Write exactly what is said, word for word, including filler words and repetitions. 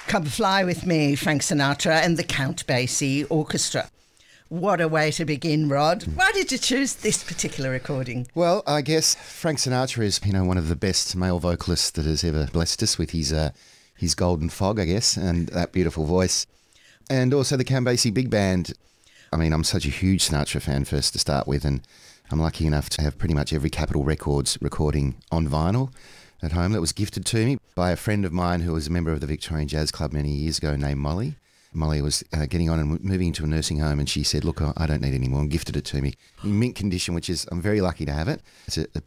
Come Fly With Me, Frank Sinatra and the Count Basie Orchestra. What a way to begin, Rod. Why did you choose this particular recording? Well, I guess Frank Sinatra is, you know, one of the best male vocalists that has ever blessed us with his uh, his golden fog, I guess, and that beautiful voice. And also the Count Basie Big Band. I mean, I'm such a huge Sinatra fan first to start with, and I'm lucky enough to have pretty much every Capitol Records recording on vinyl at home that was gifted to me by a friend of mine who was a member of the Victorian Jazz Club many years ago named Molly. Molly was uh, getting on and moving into a nursing home, and she said, look, I don't need any more, and gifted it to me in mint condition, which is, I'm very lucky to have it. It's a, a